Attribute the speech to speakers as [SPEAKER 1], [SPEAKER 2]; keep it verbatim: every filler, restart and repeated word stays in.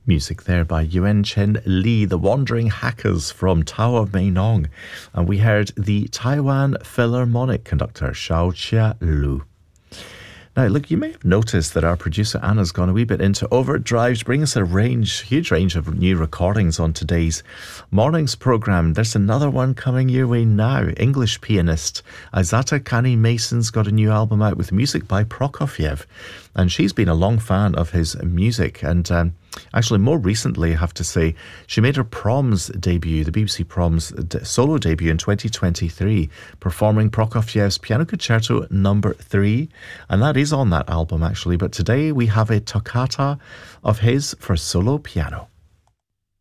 [SPEAKER 1] Music there by Yuan Chen Lee, the Wandering Hackers from Tao of Meinong. And we heard the Taiwan Philharmonic conductor Xiao Chia Lu. Now, look, you may have noticed that our producer Anna's gone a wee bit into overdrive to bring us a range, huge range of new recordings on today's morning's programme. There's another one coming your way now. English pianist Isata Kani Mason's got a new album out with music by Prokofiev. And she's been a long fan of his music. And um, actually, more recently, I have to say, she made her Proms debut, the B B C Proms solo debut in twenty twenty-three, performing Prokofiev's Piano Concerto number three. And that is on that album, actually. But today we have a toccata of his for solo piano.